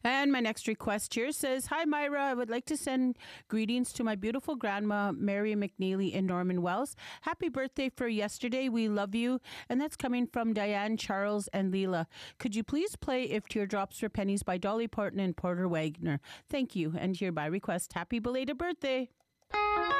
And my next request here says, Hi, Myra. I would like to send greetings to my beautiful grandma, Mary McNeely in Norman Wells. Happy birthday for yesterday. We love you. And that's coming from Diane, Charles, and Leela. Could you please play If Teardrops for Pennies by Dolly Parton and Porter Wagner? Thank you. And hereby request happy belated birthday.